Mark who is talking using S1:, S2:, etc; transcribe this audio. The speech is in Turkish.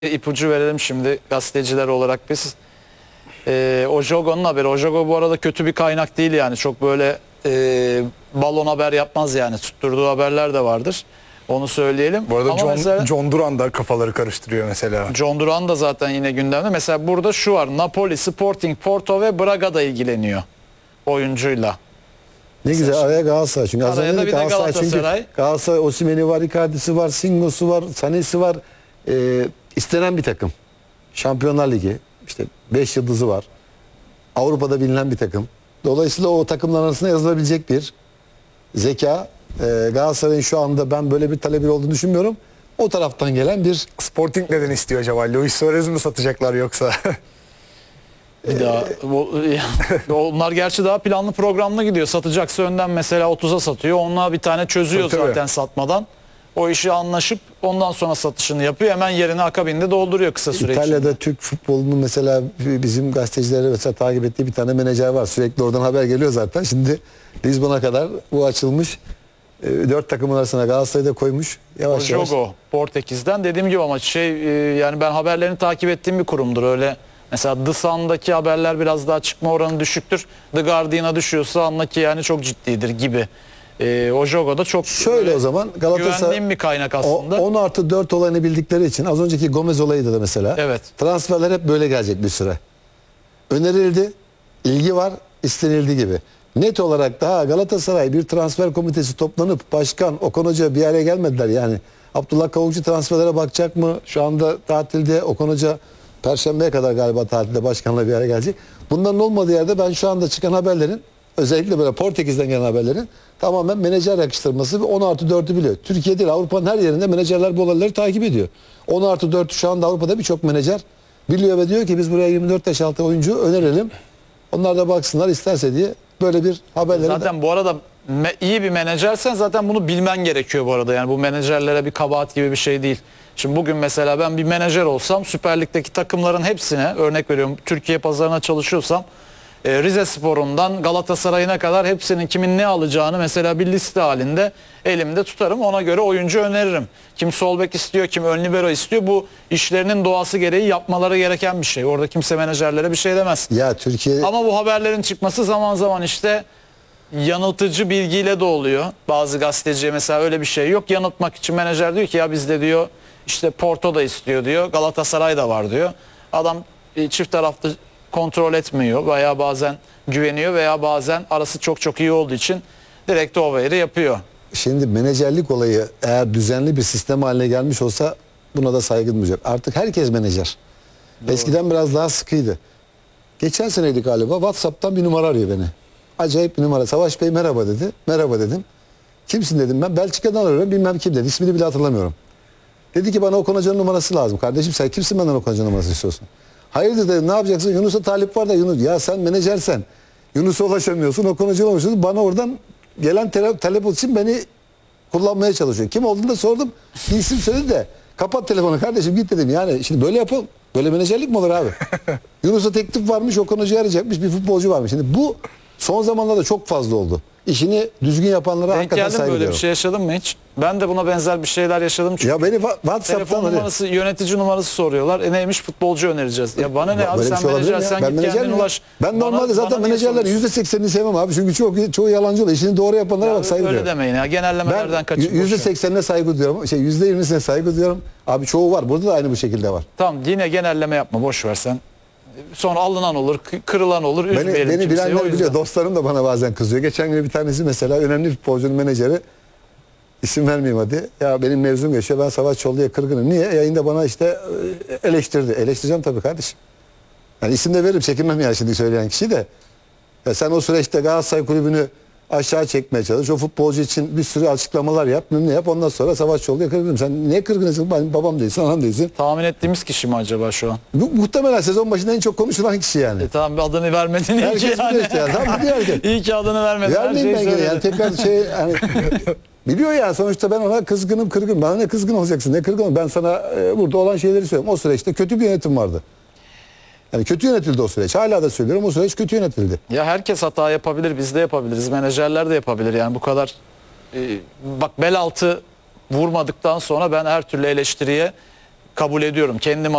S1: ipucu verelim şimdi gazeteciler olarak biz. Ojogo'nun haberi. Ojogo bu arada kötü bir kaynak değil yani. Çok böyle balon haber yapmaz yani. Tutturduğu haberler de vardır. Onu söyleyelim.
S2: Bu arada
S1: Ama mesela,
S2: John Duran da kafaları karıştırıyor mesela.
S1: John Duran da zaten yine gündemde. Mesela burada şu var. Napoli, Sporting, Porto ve Braga da ilgileniyor oyuncuyla.
S3: Ne güzel araya Galatasaray. Çünkü az
S1: Araya
S3: önce
S1: da
S3: dedik
S1: bir de
S3: Galatasaray. Çünkü Galatasaray Osimhen'i var, Icardi'si var, Singo'su var, Sané'si var. İstenen bir takım. Şampiyonlar Ligi. İşte 5 yıldızı var. Avrupa'da bilinen bir takım. Dolayısıyla o takımlar arasında yazılabilecek bir zeka. Galatasaray'ın şu anda ben böyle bir talebi olduğunu düşünmüyorum. O taraftan gelen bir...
S2: Sporting neden istiyor acaba? Luis Suarez mi satacaklar yoksa?
S1: Bir daha onlar gerçi daha planlı programlı gidiyor. Satacaksa önden mesela 30'a satıyor. Onlar bir tane çözüyor
S2: Tabii.
S1: zaten satmadan. O işi anlaşıp ondan sonra satışını yapıyor. Hemen yerine akabinde dolduruyor kısa süre içinde.
S3: İtalya'da Türk futbolunun mesela bizim gazetecilere mesela takip ettiği bir tane menajer var. Sürekli oradan haber geliyor zaten. Şimdi Lisbon'a kadar bu açılmış. 4 takımın arasına Galatasaray'da koymuş. Yavaş yavaş.
S1: Jogo Portekiz'den dediğim gibi ama yani ben haberlerini takip ettiğim bir kurumdur öyle. Mesela The Sun'daki haberler biraz daha çıkma oranı düşüktür. The Guardian'a düşüyorsa anla ki yani çok ciddidir gibi. O Jogo da çok
S3: şöyle o zaman Galatasaray
S1: güvendiğim bir kaynak aslında.
S3: 10+4 olayını bildikleri için az önceki Gomez olayı da mesela
S1: Evet.
S3: transferler hep böyle gelecek bir süre. Önerildi, ilgi var, istenildi gibi. Net olarak daha Galatasaray bir transfer komitesi toplanıp başkan Okan Hoca bir araya gelmediler yani. Abdullah Kavukçu transferlere bakacak mı? Şu anda tatilde Okan Hoca Perşembeye kadar galiba tatilde başkanla bir araya gelecek. Bunların olmadığı yerde ben şu anda çıkan haberlerin özellikle böyle Portekiz'den gelen haberlerin tamamen menajer yakıştırması ve 10+4'ü biliyor. Türkiye değil Avrupa'nın her yerinde menajerler bu olayları takip ediyor. 10+4 şu anda Avrupa'da birçok menajer biliyor ve diyor ki biz buraya 24 yaş altı oyuncu önerelim. Onlar da baksınlar isterse diye böyle bir haberleri
S1: Zaten bu arada iyi bir menajersen zaten bunu bilmen gerekiyor bu arada. Yani bu menajerlere bir kabahat gibi bir şey değil. Şimdi bugün mesela ben bir menajer olsam Süper Lig'deki takımların hepsine örnek veriyorum Türkiye pazarına çalışıyorsam Rizespor'undan Galatasaray'ına kadar hepsinin kimin ne alacağını mesela bir liste halinde elimde tutarım. Ona göre oyuncu öneririm. Kim sol bek istiyor, kim ön libero istiyor. Bu işlerinin doğası gereği yapmaları gereken bir şey. Orada kimse menajerlere bir şey demez.
S3: Ya Türkiye
S1: Ama bu haberlerin çıkması zaman zaman işte yanıltıcı bilgiyle de oluyor. Bazı gazeteciye mesela öyle bir şey yok. Yanıltmak için menajer diyor ki ya bizde diyor işte Porto da istiyor diyor. Galatasaray da var diyor. Adam çift taraflı kontrol etmiyor veya bazen güveniyor veya bazen arası çok çok iyi olduğu için direkt o haberi yapıyor.
S3: Şimdi menajerlik olayı eğer düzenli bir sistem haline gelmiş olsa buna da saygı duyacak. Artık herkes menajer. Doğru. Eskiden biraz daha sıkıydı. Geçen seneydi galiba WhatsApp'tan bir numara arıyor beni. Acayip bir numara. Savaş Bey merhaba dedi. Merhaba dedim. Kimsin dedim ben. Belçika'dan arıyorum bilmem kim dedi. İsmini bile hatırlamıyorum. Dedi ki bana Okan Hoca'nın numarası lazım. Kardeşim sen kimsin benden Okan Hoca'nın numarası istiyorsun? Hayırdır dedim ne yapacaksın? Yunus'a talip var da Yunus. Ya sen menajersen Yunus'a ulaşamıyorsun. Okan Hoca'ya ulaşıyorsun. Bana oradan gelen talep için beni kullanmaya çalışıyor. Kim olduğunu da sordum. Bir isim söyledi de kapat telefonu kardeşim git dedim. Yani şimdi böyle yapalım. Böyle menajerlik mi olur abi? Yunus'a teklif varmış Okan Hoca'yı arayacakmış bir futbolcu varmış. Şimdi bu son zamanlarda çok fazla oldu. İşini düzgün yapanlara hakikaten saygı duyuyorum.
S1: Böyle bir şey yaşadın mı hiç? Ben de buna benzer bir şeyler yaşadım çünkü.
S3: Ya beni WhatsApp'tan
S1: telefon numarası, yönetici numarası soruyorlar. Neymiş futbolcu önereceğiz. Ya bana ne abi sen
S3: şey
S1: menajersen git kendin ulaş.
S3: Ben normalde zaten menajerlerin %80'ini sevmem abi. Çünkü çoğu yalancı oluyor. İşini doğru yapanlara bak saygı duyuyorum.
S1: Öyle demeyin ya. Genellemelerden kaçın.
S3: %80'ine saygı duyuyorum. %20'sine saygı duyuyorum. Abi çoğu var. Burada da aynı bu şekilde var.
S1: Tamam yine genelleme yapma. Boş ver sen. Sonra alınan olur, kırılan olur.
S3: Beni bilenler biliyor. Dostlarım da bana bazen kızıyor. Geçen gün bir tanesi mesela önemli futbolcunun menajeri isim vermeyeyim hadi. Ya benim mevzum geçiyor. Ben Savaş Çollu'ya kırgınım. Niye? Yayında bana işte eleştirdi. Eleştireceğim tabii kardeşim. Yani isim de veririm. Çekinmem ya şimdi söyleyen kişi de. Ya sen o süreçte Galatasaray kulübünü aşağı çekmeye çalış. O futbolcu için bir sürü açıklamalar yap. Ne yap? Ondan sonra Savaş Çollu'ya kırgınım. Sen niye kırgınsın? Benim babam değilsin, anam değilsin.
S1: Tahmin ettiğimiz kişi mi acaba şu an?
S3: Muhtemelen sezon başında en çok konuşulan kişi yani.
S1: Tamam adını vermedin.
S3: Herkes biliyor işte ya. Tamam biliyor herkes.
S1: İyi ki adını vermedin.
S3: Vermeyeyim ben gene yani tekrar yani biliyor ya sonuçta ben ona kızgınım kırgın. Bana ne kızgın olacaksın ne kırgın. Ben sana burada olan şeyleri söylüyorum. O süreçte kötü bir yönetim vardı. Yani kötü yönetildi o süreç. Hala da söylüyorum o süreç kötü yönetildi.
S1: Ya herkes hata yapabilir. Biz de yapabiliriz. Menajerler de yapabilir. Yani bu kadar bak bel altı vurmadıktan sonra ben her türlü eleştiriye kabul ediyorum. Kendim